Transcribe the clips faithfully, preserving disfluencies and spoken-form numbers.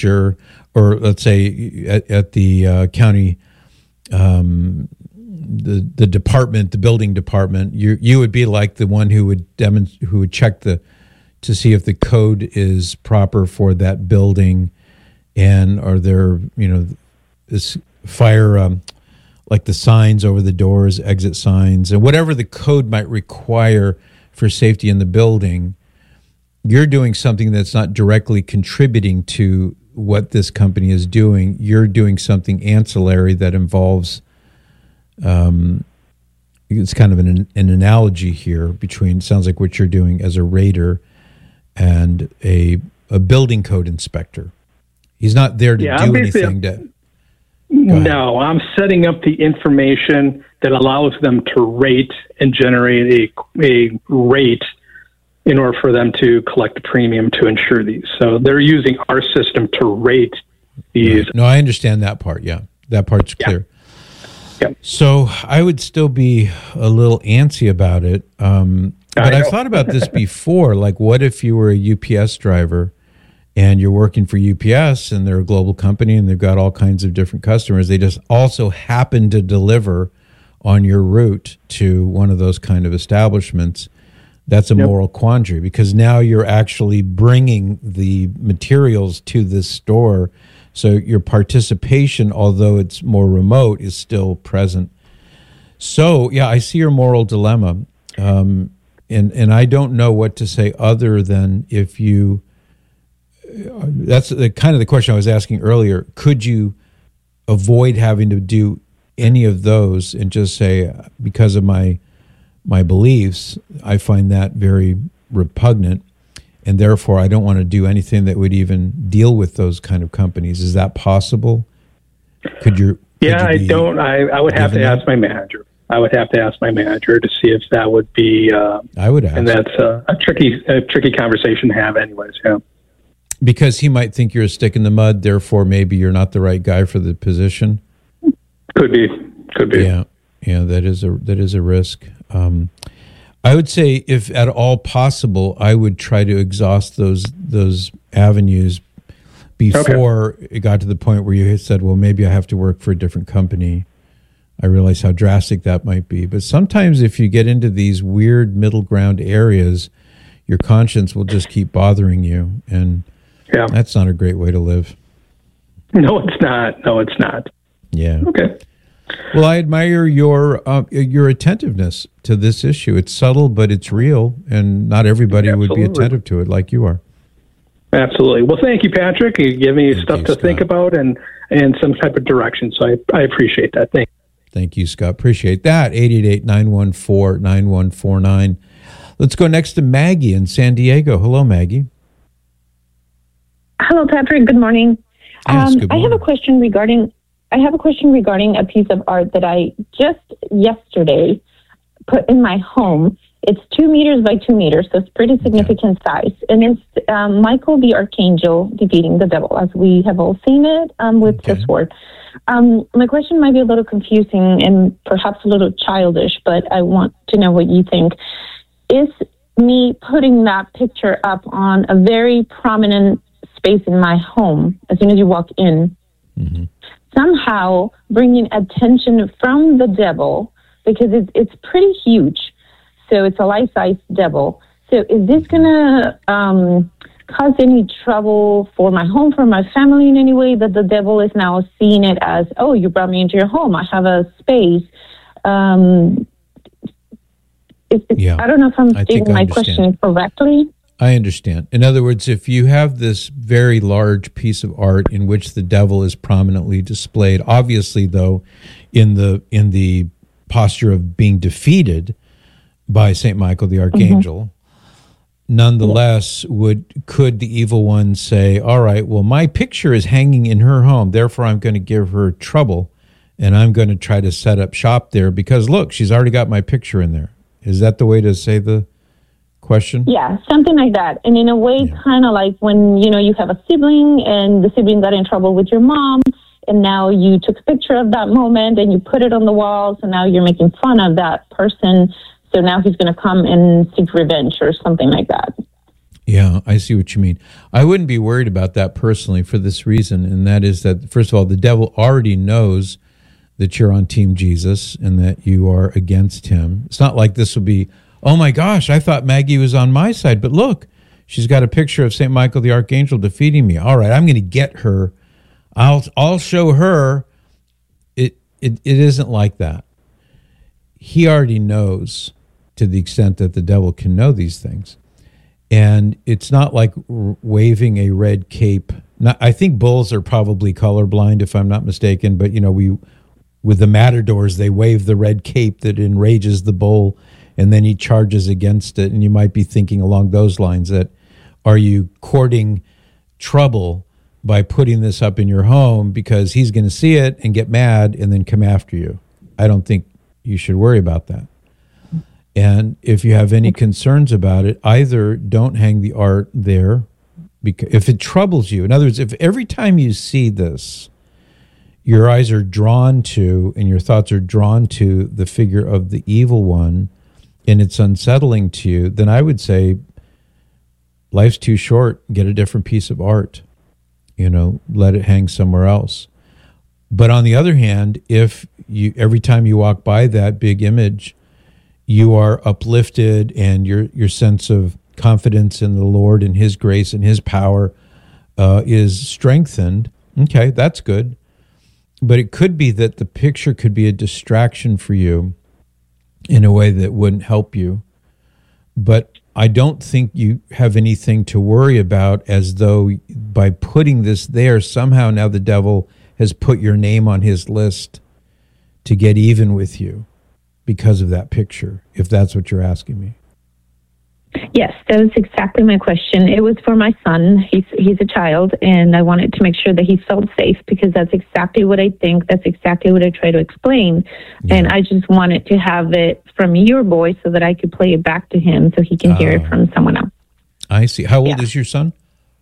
or let's say at, at the uh, county, um, the the department, the building department, you you would be like the one who would demonstrate, who would check the to see if the code is proper for that building, and are there you know this fire um, like the signs over the doors, exit signs, and whatever the code might require for safety in the building. You're doing something that's not directly contributing to what this company is doing. You're doing something ancillary that involves, um, it's kind of an, an analogy here between, it sounds like what you're doing as a raider and a a building code inspector. He's not there to yeah, do anything to... No, I'm setting up the information that allows them to rate and generate a, a rate in order for them to collect the premium to insure these. So they're using our system to rate these. Right. No, I understand that part. Yeah, that part's yeah. clear. Yep. So I would still be a little antsy about it. Um, but I've thought about this before. Like, what if you were a U P S driver and you're working for U P S and they're a global company and they've got all kinds of different customers. They just also happen to deliver on your route to one of those kind of establishments. That's a yep. moral quandary, because now you're actually bringing the materials to this store. So your participation, although it's more remote, is still present. So, yeah, I see your moral dilemma. Um, and, and I don't know what to say other than if you, uh, that's the kind of the question I was asking earlier. Could you avoid having to do any of those and just say, because of my my beliefs, I find that very repugnant, and therefore I don't want to do anything that would even deal with those kind of companies. Is that possible? Could you? Could yeah, you I don't. I, I would have to that? ask my manager. I would have to ask my manager to see if that would be. Uh, I would ask, and that's a, a tricky, a tricky conversation to have, anyways. Yeah, because he might think you're a stick in the mud. Therefore, maybe you're not the right guy for the position. Could be. Could be. Yeah, yeah. That is a that is a risk. Um, I would say, if at all possible, I would try to exhaust those those avenues before okay. it got to the point where you said, well, maybe I have to work for a different company. I realize how drastic that might be. But sometimes if you get into these weird middle ground areas, your conscience will just keep bothering you. And yeah. that's not a great way to live. No, it's not. No, it's not. Yeah. Okay. Well, I admire your uh, your attentiveness to this issue. It's subtle, but it's real, and not everybody Absolutely. would be attentive to it like you are. Absolutely. Well, thank you, Patrick. You give me thank stuff you, to Scott. think about and, and some type of direction, so I, I appreciate that. Thank you. Thank you, Scott. Appreciate that. eight eight eight, nine one four, nine one four nine. Let's go next to Maggie in San Diego. Hello, Maggie. Hello, Patrick. Good morning. Yes, um, good morning. I have a question regarding... I have a question regarding a piece of art that I just yesterday put in my home. It's two meters by two meters, so it's pretty significant okay. size. And it's um, Michael the Archangel defeating the devil, as we have all seen it um, with okay. the sword. Um, my question might be a little confusing and perhaps a little childish, but I want to know what you think. Is me putting that picture up on a very prominent space in my home, as soon as you walk in, mm-hmm. somehow bringing attention from the devil, because it's, it's pretty huge. So it's a life-size devil. So is this going to um, cause any trouble for my home, for my family in any way, that the devil is now seeing it as, oh, you brought me into your home, I have a space? Um, it, it, yeah, I don't know if I'm stating my question correctly. I understand. In other words, if you have this very large piece of art in which the devil is prominently displayed, obviously, though, in the in the posture of being defeated by Saint Michael the Archangel, mm-hmm. nonetheless, would could the evil one say, all right, well, my picture is hanging in her home, therefore I'm going to give her trouble, and I'm going to try to set up shop there because, look, she's already got my picture in there. Is that the way to say the question? Yeah, something like that. And in a way, yeah. kind of like when, you know, you have a sibling and the sibling got in trouble with your mom, and now you took a picture of that moment and you put it on the wall, so now you're making fun of that person. So now he's going to come and seek revenge or something like that. Yeah, I see what you mean. I wouldn't be worried about that personally for this reason, and that is that, first of all, the devil already knows that you're on Team Jesus and that you are against him. It's not like this will be, oh my gosh, I thought Maggie was on my side, but look, she's got a picture of Saint Michael the Archangel defeating me. All right, I'm going to get her. I'll I'll show her. It, it it isn't like that. He already knows, to the extent that the devil can know these things. And it's not like r- waving a red cape. Not, I think bulls are probably colorblind, if I'm not mistaken, but, you know, we with the matadors, they wave the red cape that enrages the bull, and then he charges against it. And you might be thinking along those lines that, are you courting trouble by putting this up in your home because he's going to see it and get mad and then come after you? I don't think you should worry about that. And if you have any concerns about it, either don't hang the art there, because if it troubles you. In other words, if every time you see this, your eyes are drawn to and your thoughts are drawn to the figure of the evil one, and it's unsettling to you, then I would say life's too short. Get a different piece of art. You know, let it hang somewhere else. But on the other hand, if you every time you walk by that big image, you are uplifted and your your sense of confidence in the Lord and his grace and his power uh, is strengthened, okay, that's good. But it could be that the picture could be a distraction for you in a way that wouldn't help you. But I don't think you have anything to worry about, as though by putting this there, somehow now the devil has put your name on his list to get even with you because of that picture, if that's what you're asking me. Yes, that was exactly my question. It was for my son. He's he's a child, and I wanted to make sure that he felt safe, because that's exactly what I think. That's exactly what I try to explain. Yeah. And I just wanted to have it from your voice so that I could play it back to him so he can uh, hear it from someone else. I see. How old yeah. is your son?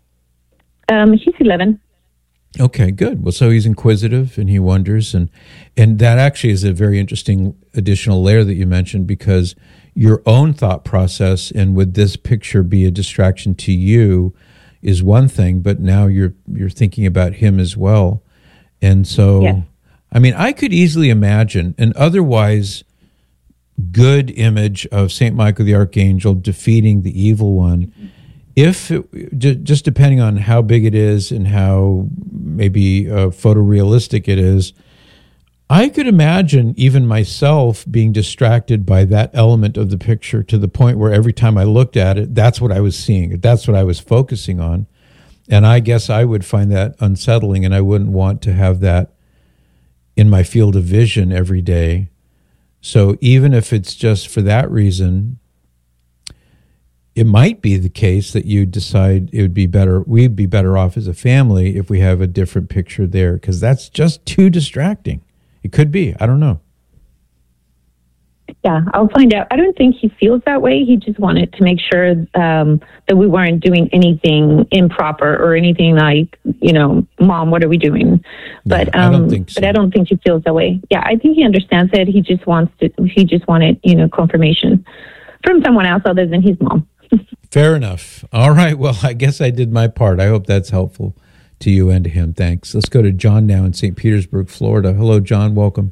Um, he's eleven. Okay, good. Well, so he's inquisitive and he wonders, and and that actually is a very interesting additional layer that you mentioned, because your own thought process, and would this picture be a distraction to you, is one thing, but now you're you're thinking about him as well. And so, yeah. I mean, I could easily imagine an otherwise good image of Saint Michael the Archangel defeating the evil one, if it, just depending on how big it is and how maybe uh, photorealistic it is, I could imagine even myself being distracted by that element of the picture, to the point where every time I looked at it, that's what I was seeing. That's what I was focusing on. And I guess I would find that unsettling, and I wouldn't want to have that in my field of vision every day. So even if it's just for that reason, it might be the case that you decide it would be better, we'd be better off as a family if we have a different picture there, because that's just too distracting. It could be. I don't know. Yeah, I'll find out. I don't think he feels that way. He just wanted to make sure um, that we weren't doing anything improper or anything like, you know, Mom, what are we doing? But yeah, um, I don't think so. But I don't think he feels that way. Yeah, I think he understands it. He just wants to. He just wanted, you know, confirmation from someone else other than his mom. Fair enough. All right. Well, I guess I did my part. I hope that's helpful to you and to him. Thanks. Let's go to John now in Saint Petersburg, Florida. Hello, John. Welcome.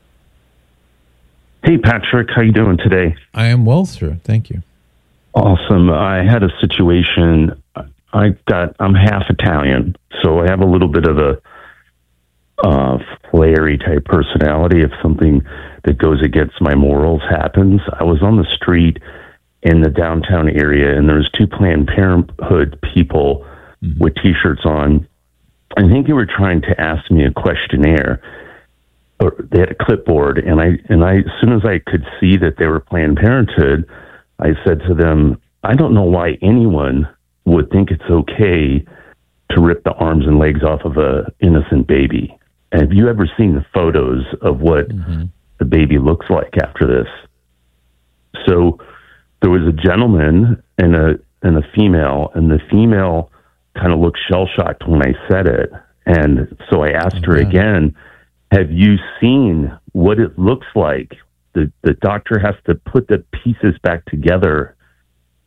Hey, Patrick. How you doing today? I am well, sir. Thank you. Awesome. I had a situation. I got. I'm half Italian, so I have a little bit of a uh, flary type personality. If something that goes against my morals happens, I was on the street in the downtown area, and there was two Planned Parenthood people mm-hmm. with T-shirts on. I think they were trying to ask me a questionnaire. Or they had a clipboard, and I and I as soon as I could see that they were Planned Parenthood, I said to them, "I don't know why anyone would think it's okay to rip the arms and legs off of a innocent baby. And have you ever seen the photos of what mm-hmm. the baby looks like after this?" So there was a gentleman and a and a female, and the female kind of looked shell-shocked when I said it. And so I asked her again, "Have you seen what it looks like? The the doctor has to put the pieces back together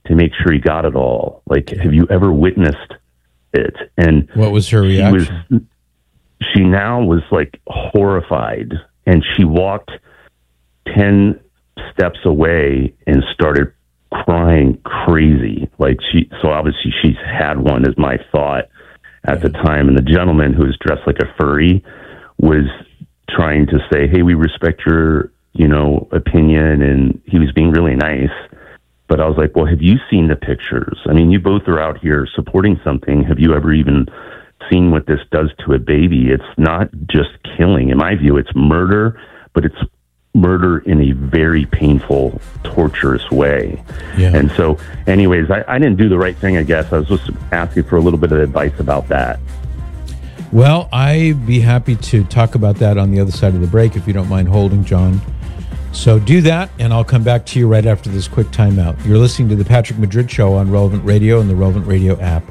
to make sure he got it all. Like, have you ever witnessed it? And what was her reaction? She, was, she now was like horrified, and she walked ten steps away and started crying crazy. Like she, so obviously she's had one, is my thought at the time. And the gentleman who was dressed like a furry was trying to say, hey, we respect your, you know, opinion. And he was being really nice. But I was like, well, have you seen the pictures? I mean, you both are out here supporting something. Have you ever even seen what this does to a baby? It's not just killing. In my view, it's murder, but it's murder in a very painful, torturous way. Yeah. And so, anyways, I, I didn't do the right thing, I guess. I was just asking for a little bit of advice about that. Well, I'd be happy to talk about that on the other side of the break, if you don't mind holding, John. So do that, and I'll come back to you right after this quick timeout. You're listening to The Patrick Madrid Show on Relevant Radio and the Relevant Radio app.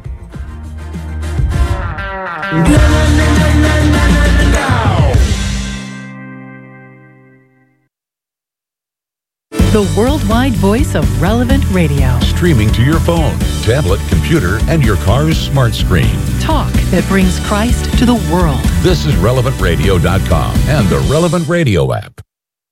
The worldwide voice of Relevant Radio. Streaming to your phone, tablet, computer, and your car's smart screen. Talk that brings Christ to the world. This is relevant radio dot com and the Relevant Radio app.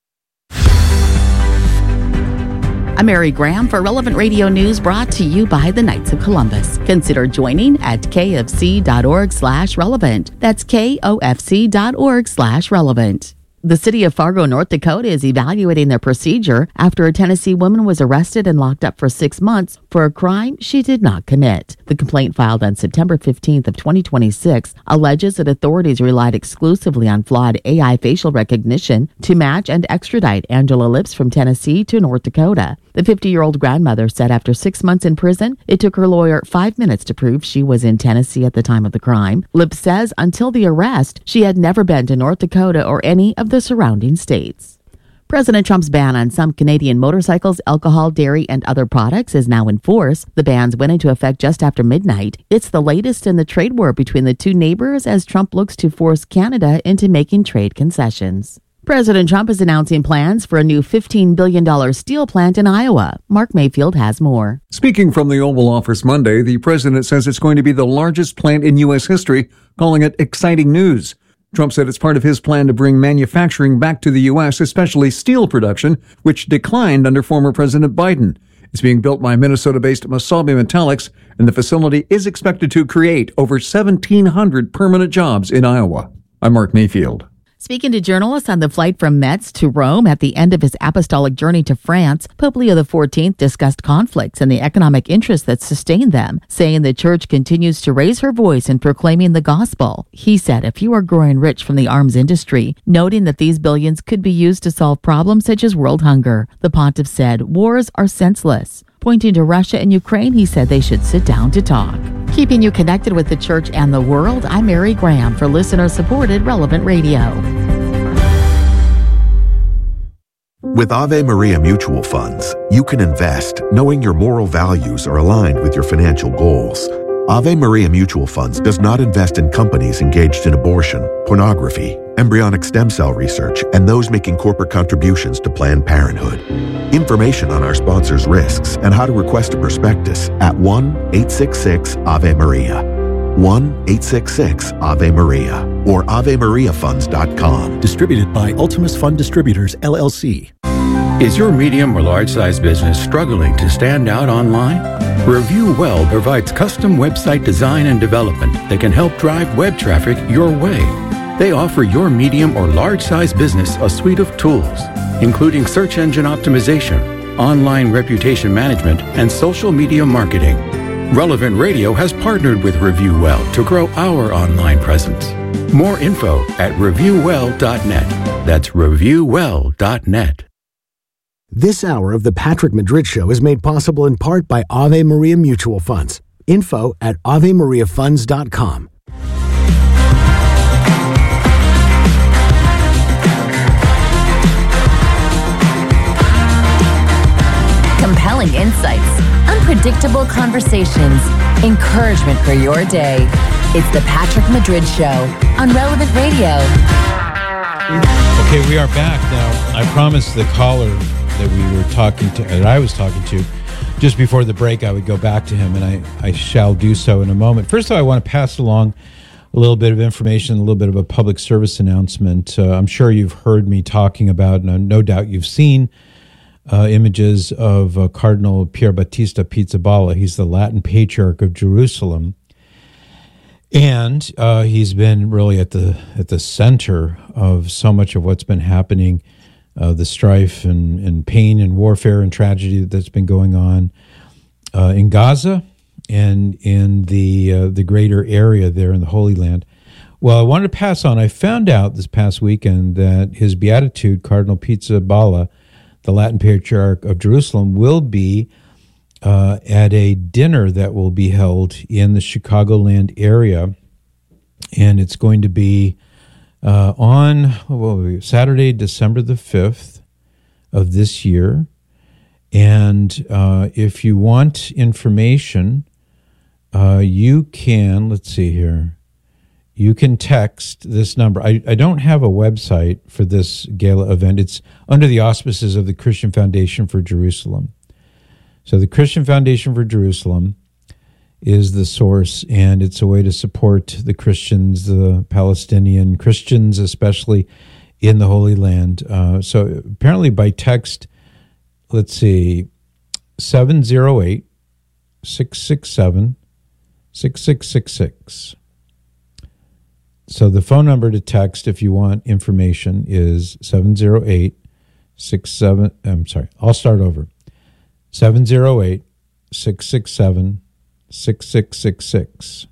I'm Mary Graham for Relevant Radio News, brought to you by the Knights of Columbus. Consider joining at kfc.org slash relevant. That's kofc.org slash relevant. The city of Fargo, North Dakota is evaluating their procedure after a Tennessee woman was arrested and locked up for six months for a crime she did not commit. The complaint, filed on September fifteenth of twenty twenty-six, alleges that authorities relied exclusively on flawed A I facial recognition to match and extradite Angela Lips from Tennessee to North Dakota. The fifty-year-old grandmother said after six months in prison, it took her lawyer five minutes to prove she was in Tennessee at the time of the crime. Lips says until the arrest, she had never been to North Dakota or any of the surrounding states. President Trump's ban on some Canadian motorcycles, alcohol, dairy, and other products is now in force. The bans went into effect just after midnight. It's the latest in the trade war between the two neighbors as Trump looks to force Canada into making trade concessions. President Trump is announcing plans for a new fifteen billion dollars steel plant in Iowa. Mark Mayfield has more. Speaking from the Oval Office Monday, the president says it's going to be the largest plant in U S history, calling it exciting news. Trump said it's part of his plan to bring manufacturing back to the U S, especially steel production, which declined under former President Biden. It's being built by Minnesota-based Mesabi Metallics, and the facility is expected to create over seventeen hundred permanent jobs in Iowa. I'm Mark Mayfield. Speaking to journalists on the flight from Metz to Rome at the end of his apostolic journey to France, Pope Leo the fourteenth discussed conflicts and the economic interests that sustain them, saying the church continues to raise her voice in proclaiming the gospel. He said a few are growing rich from the arms industry, noting that these billions could be used to solve problems such as world hunger. The pontiff said wars are senseless. Pointing to Russia and Ukraine, he said they should sit down to talk. Keeping you connected with the church and the world, I'm Mary Graham for listener-supported Relevant Radio. With Ave Maria Mutual Funds, you can invest knowing your moral values are aligned with your financial goals. Ave Maria Mutual Funds does not invest in companies engaged in abortion, pornography, embryonic stem cell research, and those making corporate contributions to Planned Parenthood. Information on our sponsors' risks and how to request a prospectus at one eight six six Ave Maria. one eight six six Ave Maria or ave maria funds dot com. Distributed by Ultimus Fund Distributors, L L C. Is your medium or large-size business struggling to stand out online? Review Well provides custom website design and development that can help drive web traffic your way. They offer your medium or large-size business a suite of tools, including search engine optimization, online reputation management, and social media marketing. Relevant Radio has partnered with Review Well to grow our online presence. More info at review well dot net. That's review well dot net. This hour of the Patrick Madrid Show is made possible in part by Ave Maria Mutual Funds. Info at ave maria funds dot com. Compelling insights, unpredictable conversations, encouragement for your day. It's the Patrick Madrid Show on Relevant Radio. Okay, we are back now. I promised the caller that we were talking to, that I was talking to, just before the break, I would go back to him, and I, I shall do so in a moment. First of all, I want to pass along a little bit of information, a little bit of a public service announcement. Uh, I'm sure you've heard me talking about, and no doubt you've seen uh, images of uh, Cardinal Pier Battista Pizzaballa. He's the Latin Patriarch of Jerusalem. And uh, he's been really at the at the center of so much of what's been happening, uh, the strife and, and pain and warfare and tragedy that's been going on uh, in Gaza and in the uh, the greater area there in the Holy Land. Well, I wanted to pass on. I found out this past weekend that His Beatitude, Cardinal Pizzaballa, the Latin Patriarch of Jerusalem, will be Uh, at a dinner that will be held in the Chicagoland area, and it's going to be uh, on well, Saturday, December the fifth of this year. And uh, if you want information, uh, you can, let's see here, you can text this number. I, I don't have a website for this gala event. It's under the auspices of the Christian Foundation for Jerusalem. So the Christian Foundation for Jerusalem is the source, and it's a way to support the Christians, the Palestinian Christians, especially in the Holy Land. Uh, so apparently by text, let's see, seven oh eight, six six seven, six six six six. So the phone number to text if you want information is seven oh eight, six seven, I'm sorry, I'll start over. seven oh eight, six six seven, six six six six.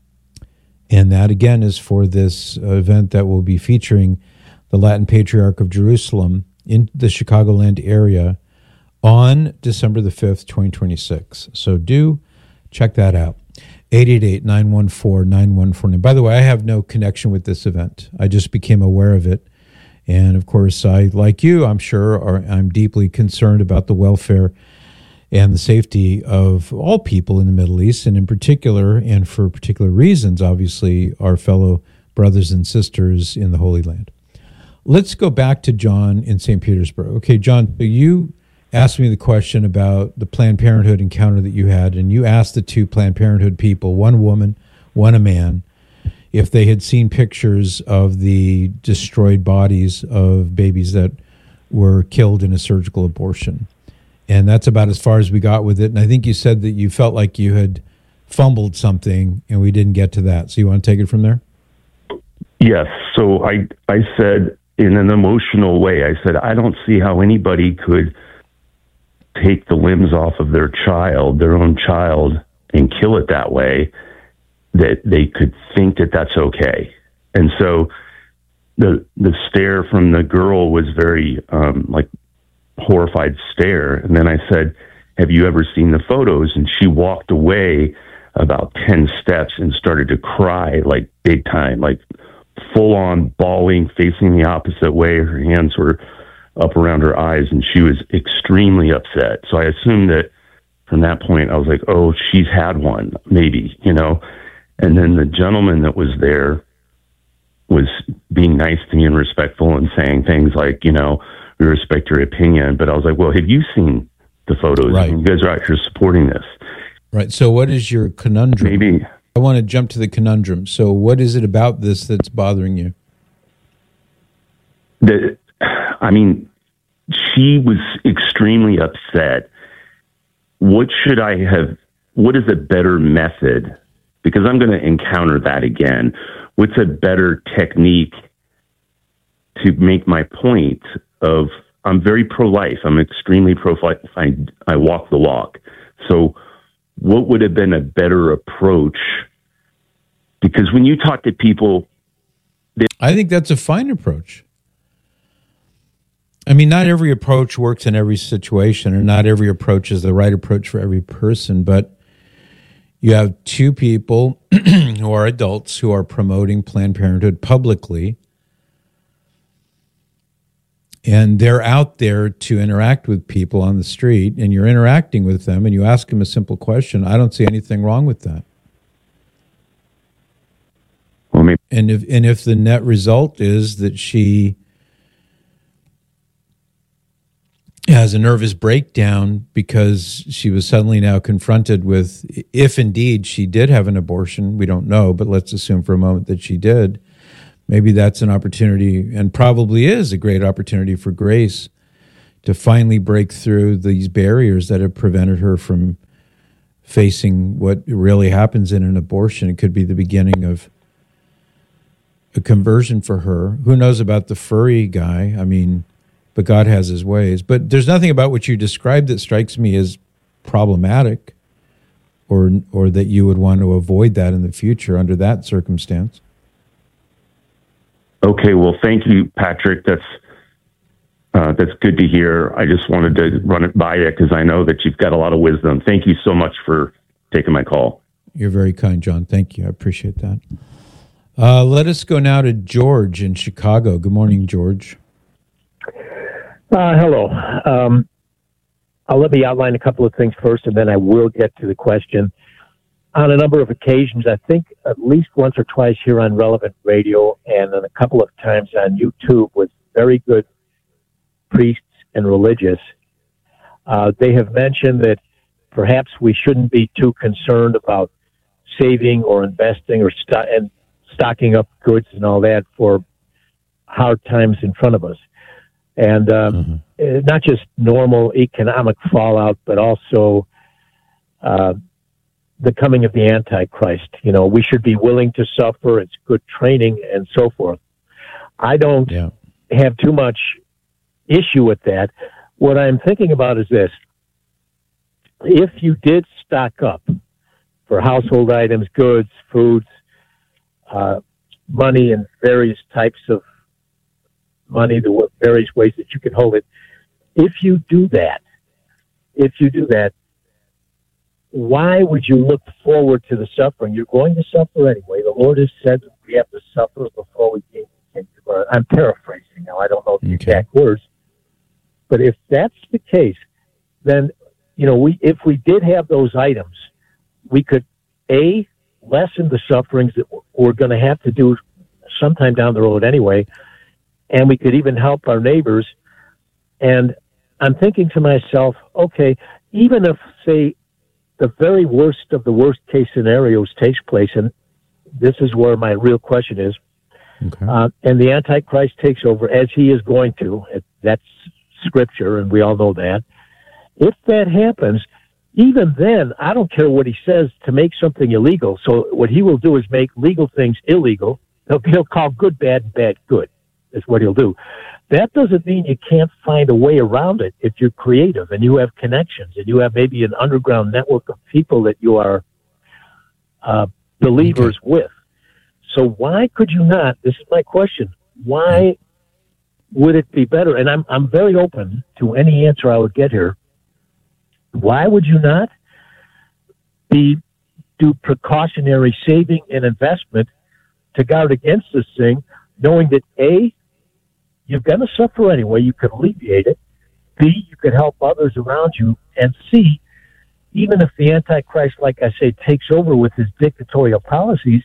And that, again, is for this uh, event that will be featuring the Latin Patriarch of Jerusalem in the Chicagoland area on December the fifth, twenty twenty-six. So do check that out. eight eight eight, nine one four, nine one four nine. By the way, I have no connection with this event. I just became aware of it. And, of course, I, like you, I'm sure, are, I'm deeply concerned about the welfare and the safety of all people in the Middle East, and in particular, and for particular reasons, obviously, our fellow brothers and sisters in the Holy Land. Let's go back to John in Saint Petersburg. Okay, John, you asked me the question about the Planned Parenthood encounter that you had, and you asked the two Planned Parenthood people, one woman, one a man, if they had seen pictures of the destroyed bodies of babies that were killed in a surgical abortion. And that's about as far as we got with it. And I think you said that you felt like you had fumbled something, and we didn't get to that. So you want to take it from there? Yes. So I, I said in an emotional way, I said, I don't see how anybody could take the limbs off of their child, their own child, and kill it that way, that they could think that that's okay. And so the the stare from the girl was very um, like horrified stare. And then I said, have you ever seen the photos? And she walked away about ten steps and started to cry like big time, like full on bawling, facing the opposite way. Her hands were up around her eyes, and she was extremely upset. So I assumed that from that point, I was like, oh, she's had one, maybe, you know? And then the gentleman that was there was being nice to me and respectful and saying things like, you know, we respect your opinion. But I was like, well, have you seen the photos? Right. You guys are out here supporting this. Right. So what is your conundrum? Maybe. I want to jump to the conundrum. So what is it about this that's bothering you? The, I mean, she was extremely upset. What should I have, what is a better method? Because I'm going to encounter that again. What's a better technique to make my point of, I'm very pro-life. I'm extremely pro-life. I, I walk the walk. So what would have been a better approach? Because when you talk to people... They- I think that's a fine approach. I mean, not every approach works in every situation, or not every approach is the right approach for every person, but you have two people who are adults who are promoting Planned Parenthood publicly, and they're out there to interact with people on the street, and you're interacting with them, and you ask them a simple question. I don't see anything wrong with that. Well, maybe- and if and if the net result is that she has a nervous breakdown because she was suddenly now confronted with, if indeed she did have an abortion, we don't know, but let's assume for a moment that she did, maybe that's an opportunity, and probably is a great opportunity for Grace to finally break through these barriers that have prevented her from facing what really happens in an abortion. It could be the beginning of a conversion for her. Who knows about the furry guy? I mean, but God has his ways. But there's nothing about what you described that strikes me as problematic, or or that you would want to avoid that in the future under that circumstance. Okay, well, thank you, Patrick. That's uh, that's good to hear. I just wanted to run it by you because I know that you've got a lot of wisdom. Thank you so much for taking my call. You're very kind, John. Thank you. I appreciate that. Uh, let us go now to George in Chicago. Good morning, George. Uh, hello. Um, I'll let me outline a couple of things first, and then I will get to the question. On a number of occasions, I think at least once or twice here on Relevant Radio, and then a couple of times on YouTube with very good priests and religious, uh, they have mentioned that perhaps we shouldn't be too concerned about saving or investing or st- and stocking up goods and all that for hard times in front of us. And um, mm-hmm. not just normal economic fallout, but also uh, the coming of the Antichrist. You know, we should be willing to suffer. It's good training and so forth. I don't yeah. have too much issue with that. What I'm thinking about is this. If you did stock up for household items, goods, foods, uh, money, and various types of money, the various ways that you can hold it. If you do that, if you do that, why would you look forward to the suffering? You're going to suffer anyway. The Lord has said that we have to suffer before we gain the kingdom. I'm paraphrasing now. I don't know the okay. exact words. But if that's the case, then, you know, we if we did have those items, we could, A, lessen the sufferings that we're going to have to do sometime down the road anyway, and we could even help our neighbors. And I'm thinking to myself, okay, even if, say, the very worst of the worst case scenarios takes place, and this is where my real question is, okay. uh, and the Antichrist takes over, as he is going to, that's scripture, and we all know that. If that happens, even then, I don't care what he says to make something illegal. So what he will do is make legal things illegal. He'll, he'll call good bad and bad good. Is what he'll do. That doesn't mean you can't find a way around it if you're creative and you have connections and you have maybe an underground network of people that you are uh, believers okay. with. So why could you not? This is my question. Why would it be better? And I'm I'm very open to any answer I would get here. Why would you not be do precautionary saving and investment to guard against this thing, knowing that A, you're going to suffer anyway, you could alleviate it, B, you could help others around you, and C, even if the Antichrist, like I say, takes over with his dictatorial policies,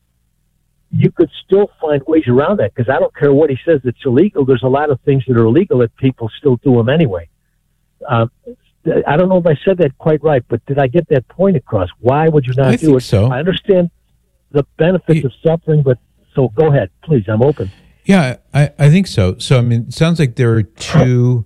you could still find ways around that, because I don't care what he says that's illegal. There's a lot of things that are illegal that people still do them anyway. Um, I don't know if I said that quite right, but did I get that point across? Why would you not I do think it? So. I understand the benefits you, of suffering, but so go ahead, please. I'm open. Yeah, I, I think so. So, I mean, it sounds like there are two,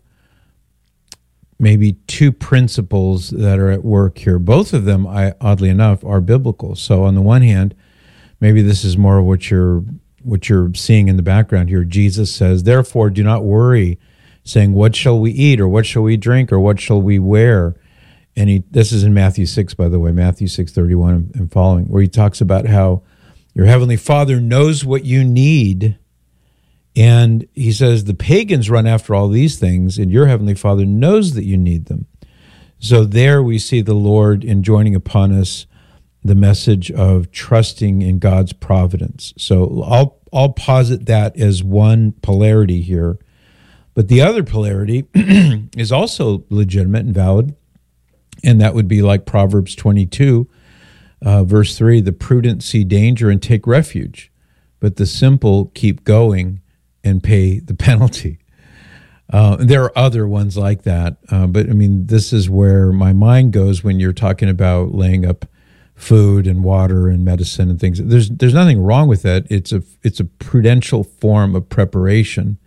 maybe two principles that are at work here. Both of them, I, oddly enough, are biblical. So on the one hand, maybe this is more what you're, what you're seeing in the background here. Jesus says, therefore, do not worry, saying, what shall we eat, or what shall we drink, or what shall we wear? And he, this is in Matthew six, by the way, Matthew six thirty-one and following, where he talks about how your heavenly Father knows what you need. And he says the pagans run after all these things, and your heavenly Father knows that you need them. So there we see the Lord enjoining upon us the message of trusting in God's providence. So I'll I'll posit that as one polarity here. But the other polarity is also legitimate and valid, and that would be like Proverbs twenty-two, uh, verse three, the prudent see danger and take refuge, but the simple keep going and pay the penalty. Uh, there are other ones like that, uh, but I mean, this is where my mind goes when you're talking about laying up food and water and medicine and things. There's there's nothing wrong with that. It's a it's a prudential form of preparation,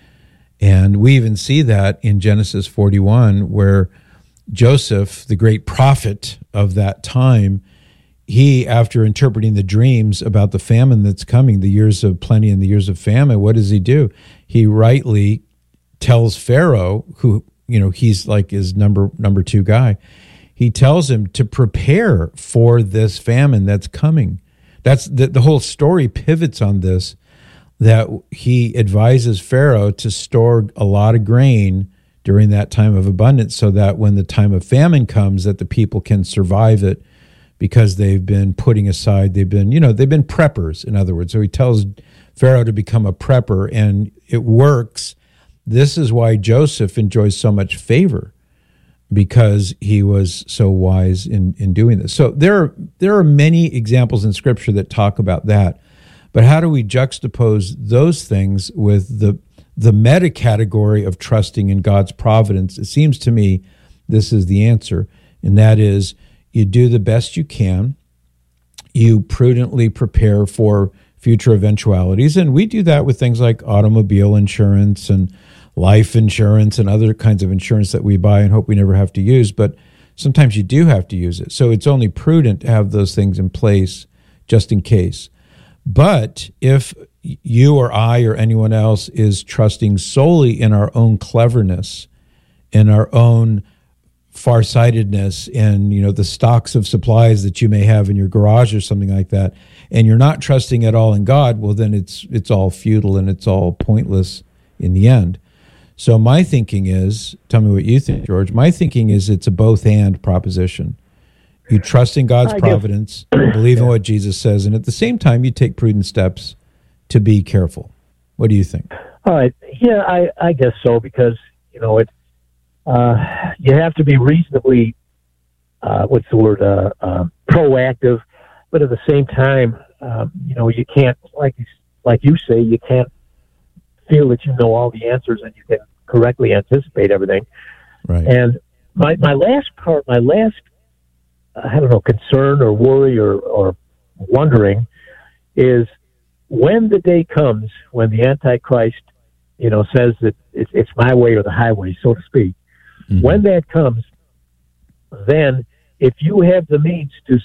and we even see that in Genesis forty-one, where Joseph, the great prophet of that time, he, after interpreting the dreams about the famine that's coming, the years of plenty and the years of famine, what does he do? He rightly tells Pharaoh, who, you know, he's like his number number two guy, he tells him to prepare for this famine that's coming. That's the, the whole story pivots on this, that he advises Pharaoh to store a lot of grain during that time of abundance so that when the time of famine comes, that the people can survive it because they've been putting aside, they've been, you know, they've been preppers, in other words. So he tells Pharaoh to become a prepper, and it works. This is why Joseph enjoys so much favor, because he was so wise in, in doing this. So there are, there are many examples in Scripture that talk about that. But how do we juxtapose those things with the the meta category of trusting in God's providence? It seems to me this is the answer, and that is you do the best you can. You prudently prepare for future eventualities, and we do that with things like automobile insurance and life insurance and other kinds of insurance that we buy and hope we never have to use, but sometimes you do have to use it. So it's only prudent to have those things in place just in case. But if you or I or anyone else is trusting solely in our own cleverness, in our own farsightedness, and, you know, the stocks of supplies that you may have in your garage or something like that, and you're not trusting at all in God, well, then it's it's all futile and it's all pointless in the end. So my thinking is, tell me what you think, George. My thinking is it's a both-and proposition. You trust in God's I providence, guess. believe in what Jesus says, and at the same time, you take prudent steps to be careful. What do you think? All right. Yeah, I, I guess so, because, you know, it uh, you have to be reasonably, uh, what's the word, uh, uh, proactive, but at the same time, um, you know, you can't, like like you say, you can't feel that you know all the answers and you can correctly anticipate everything. Right. And my, my last part, my last, I don't know, concern or worry or, or wondering is when the day comes when the Antichrist, you know, says that it's, it's my way or the highway, so to speak. Mm-hmm. When that comes, then if you have the means to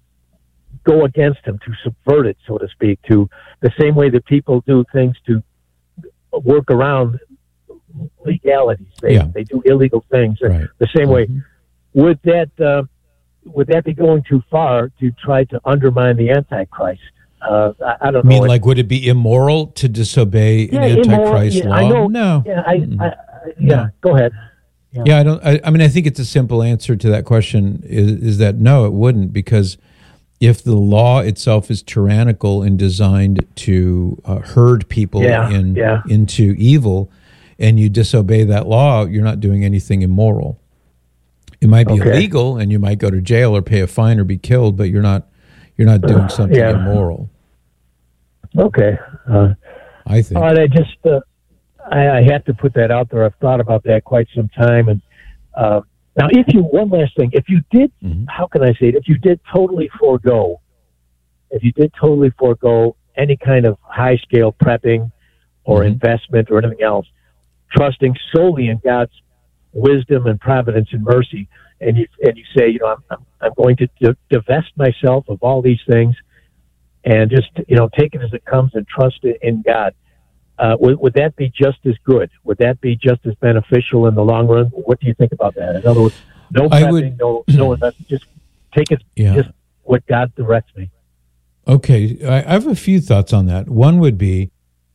go against him, to subvert it, so to speak, to the same way that people do things to work around legalities. They, yeah. they do illegal things right. the same mm-hmm. way. Would that uh, would that be going too far to try to undermine the Antichrist? Uh, I, I don't know. I mean, know. like, would it be immoral to disobey yeah, an Antichrist immoral, yeah, law? I know, no. Yeah, I, I, I, yeah no. Go ahead. Yeah. yeah, I don't. I, I mean, I think it's a simple answer to that question. Is, is that no, it wouldn't, because if the law itself is tyrannical and designed to uh, herd people yeah, in yeah. into evil, and you disobey that law, you're not doing anything immoral. It might be okay. illegal, and you might go to jail or pay a fine or be killed, but you're not you're not doing uh, something yeah. immoral. Okay, uh, I think. All right, I just uh, I, I have to put that out there. I've thought about that quite some time, and uh, now, if you one last thing, if you did, mm-hmm. how can I say it? If you did totally forego, if you did totally forego any kind of high scale prepping or mm-hmm. investment or anything else, trusting solely in God's wisdom and providence and mercy, and you and you say, you know, I'm I'm, I'm going to d- divest myself of all these things, and just, you know, take it as it comes and trust it in God. Uh, would, would that be just as good? Would that be just as beneficial in the long run? What do you think about that? In other words, no prepping, would, no no investment, just take it, yeah. just what God directs me. Okay, I, I have a few thoughts on that. One would be,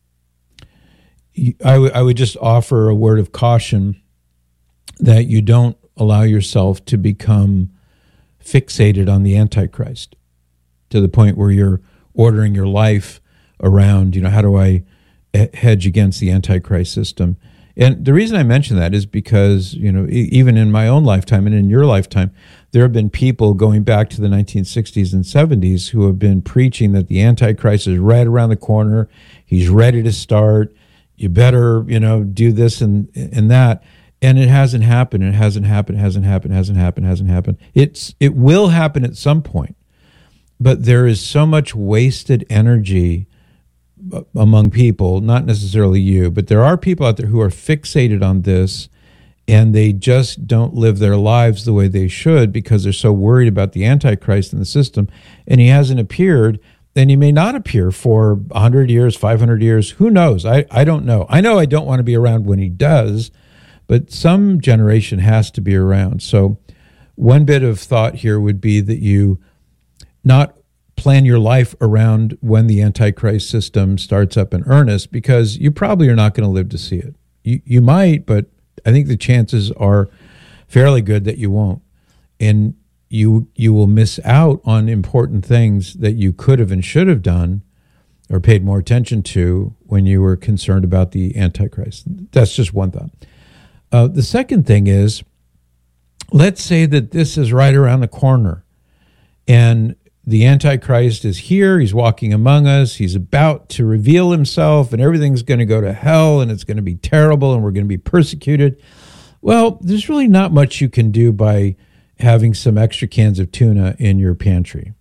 I, w- I would just offer a word of caution that you don't allow yourself to become fixated on the Antichrist to the point where you're ordering your life around, you know, how do I hedge against the Antichrist system? And the reason I mention that is because, you know, even in my own lifetime and in your lifetime, there have been people going back to the nineteen sixties and seventies who have been preaching that the Antichrist is right around the corner. He's ready to start. you better, you know, do this and and that. And it hasn't happened. It hasn't happened. It hasn't happened. It hasn't happened. It hasn't happened. It's it will happen at some point. But there is so much wasted energy among people, not necessarily you, but there are people out there who are fixated on this, and they just don't live their lives the way they should because they're so worried about the Antichrist in the system, and he hasn't appeared, and he may not appear for one hundred years, five hundred years. Who knows? I, I don't know. I know I don't want to be around when he does, but some generation has to be around. So one bit of thought here would be that you not plan your life around when the Antichrist system starts up in earnest, because you probably are not going to live to see it. You you might, but I think the chances are fairly good that you won't. And you you will miss out on important things that you could have and should have done or paid more attention to when you were concerned about the Antichrist. That's just one thought. Uh, the second thing is, let's say that this is right around the corner, and the Antichrist is here, he's walking among us, he's about to reveal himself, and everything's going to go to hell, and it's going to be terrible, and we're going to be persecuted. Well, there's really not much you can do by having some extra cans of tuna in your pantry.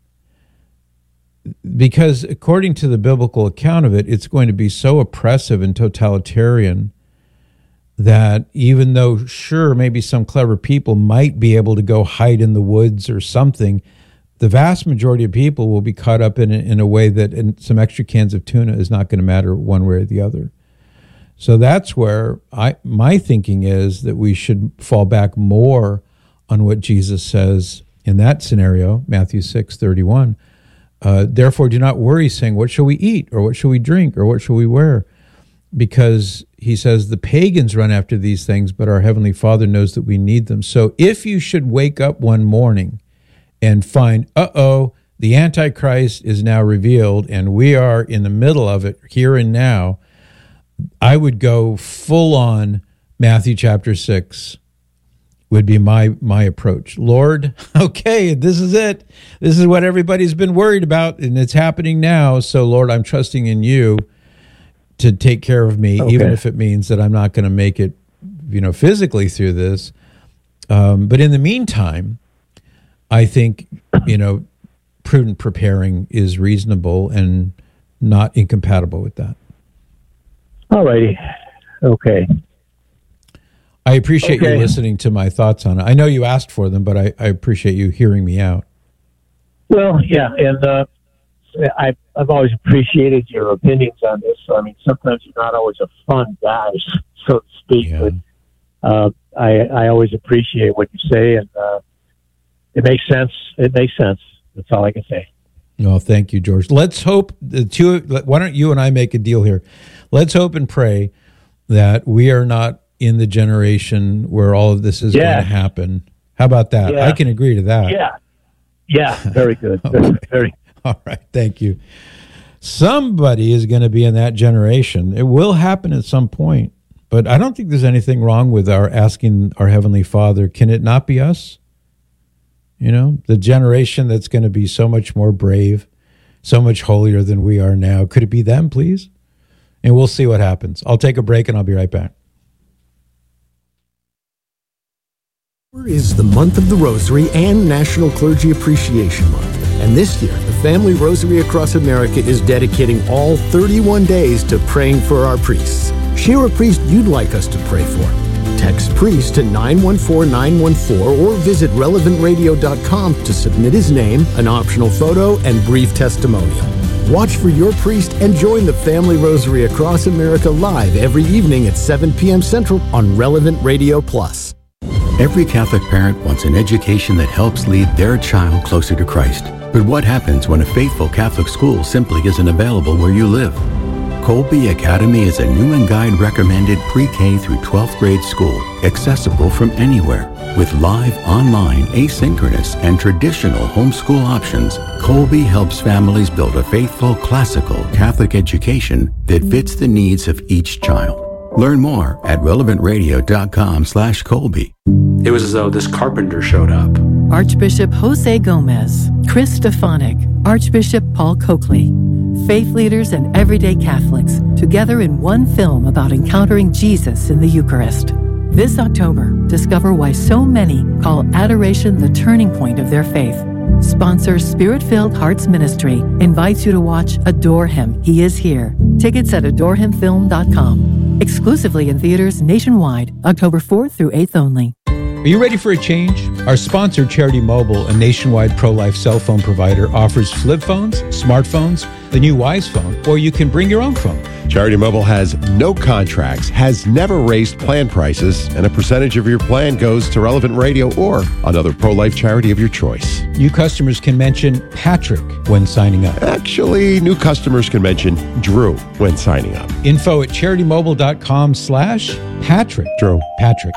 Because according to the biblical account of it, it's going to be so oppressive and totalitarian that even though, sure, maybe some clever people might be able to go hide in the woods or something, the vast majority of people will be caught up in it in a way that in some extra cans of tuna is not going to matter one way or the other. So that's where I my thinking is that we should fall back more on what Jesus says in that scenario, Matthew six thirty-one. Uh, Therefore, do not worry, saying, what shall we eat, or what shall we drink, or what shall we wear? Because he says the pagans run after these things, but our Heavenly Father knows that we need them. So if you should wake up one morning and find, uh-oh, the Antichrist is now revealed, and we are in the middle of it here and now, I would go full on Matthew chapter six would be my my approach. Lord, okay, this is it. This is what everybody's been worried about, and it's happening now. So, Lord, I'm trusting in you to take care of me, okay, even if it means that I'm not going to make it, you know, physically through this. Um, but in the meantime, I think, you know, prudent preparing is reasonable and not incompatible with that. All righty. Okay. I appreciate okay. you listening to my thoughts on it. I know you asked for them, but I, I appreciate you hearing me out. Well, yeah, and uh, I, I've always appreciated your opinions on this. So, I mean, sometimes you're not always a fun guy, so to speak, yeah. but uh, I, I always appreciate what you say, and uh, it makes sense. It makes sense. That's all I can say. No, thank you, George. Let's hope the two. Why don't you and I make a deal here? Let's hope and pray that we are not in the generation where all of this is yeah. going to happen. How about that? Yeah. I can agree to that. Yeah. Yeah. Very good. Very, very. All right. Thank you. Somebody is going to be in that generation. It will happen at some point, but I don't think there's anything wrong with our asking our Heavenly Father, can it not be us? You know, the generation that's going to be so much more brave, so much holier than we are now. Could it be them, please? And we'll see what happens. I'll take a break and I'll be right back. Is the month of the Rosary and National Clergy Appreciation Month. And this year, the Family Rosary Across America is dedicating all thirty-one days to praying for our priests. Share a priest you'd like us to pray for. Text priest to nine one four nine one four or visit relevant radio dot com to submit his name, an optional photo, and brief testimonial. Watch for your priest and join the Family Rosary Across America live every evening at seven p.m. Central on Relevant Radio Plus. Every Catholic parent wants an education that helps lead their child closer to Christ. But what happens when a faithful Catholic school simply isn't available where you live? Colby Academy is a new and guide recommended pre-K through twelfth grade school, accessible from anywhere. With live, online, asynchronous, and traditional homeschool options, Colby helps families build a faithful, classical Catholic education that fits the needs of each child. Learn more at relevant radio dot com slash Colby. It was as though this carpenter showed up. Archbishop Jose Gomez, Chris Stefanik, Archbishop Paul Coakley. faith leaders and everyday Catholics together in one film about encountering Jesus in the Eucharist. This October, discover why so many call adoration the turning point of their faith. Sponsor Spirit-Filled Hearts Ministry invites you to watch Adore Him, He Is Here. Tickets at adore him film dot com. Exclusively in theaters nationwide, October fourth through eighth only. Are you ready for a change? Our sponsor, Charity Mobile, a nationwide pro-life cell phone provider, offers flip phones, smartphones, the new Wise Phone, or you can bring your own phone. Charity Mobile has no contracts, has never raised plan prices, and a percentage of your plan goes to Relevant Radio or another pro-life charity of your choice. New customers can mention Patrick when signing up. Actually, new customers can mention Drew when signing up. Info at charitymobile.com slash Patrick. Drew. Patrick.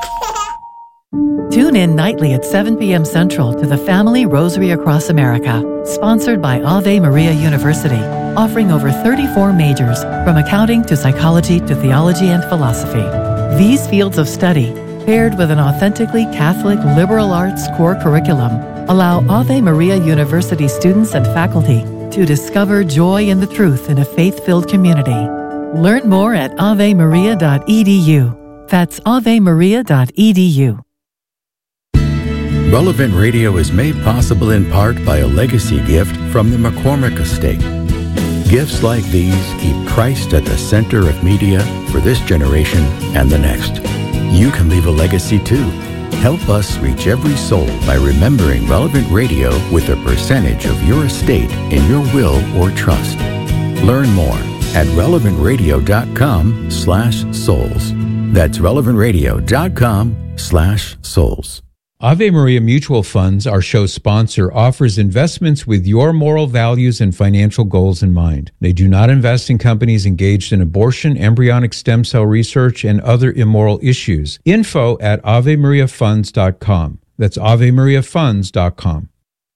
Tune in nightly at seven p.m. Central to the Family Rosary Across America, sponsored by Ave Maria University, offering over thirty-four majors, from accounting to psychology to theology and philosophy. These fields of study, paired with an authentically Catholic liberal arts core curriculum, allow Ave Maria University students and faculty to discover joy in the truth in a faith-filled community. Learn more at ave maria dot e d u. That's ave maria dot e d u. Relevant Radio is made possible in part by a legacy gift from the McCormick Estate. Gifts like these keep Christ at the center of media for this generation and the next. You can leave a legacy too. Help us reach every soul by remembering Relevant Radio with a percentage of your estate in your will or trust. Learn more at relevant radio dot com slash souls. That's relevant radio dot com slash souls. Ave Maria Mutual Funds, our show sponsor, offers investments with your moral values and financial goals in mind. They do not invest in companies engaged in abortion, embryonic stem cell research, and other immoral issues. Info at ave maria funds dot com. That's ave maria funds dot com.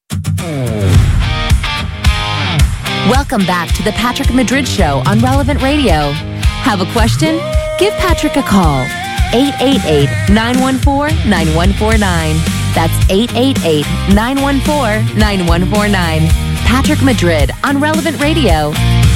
Welcome back to the Patrick Madrid Show on Relevant Radio. Have a question? Give Patrick a call. eight eight eight, nine one four, nine one four nine. That's eight eight eight, nine one four, nine one four nine. Patrick Madrid on Relevant Radio.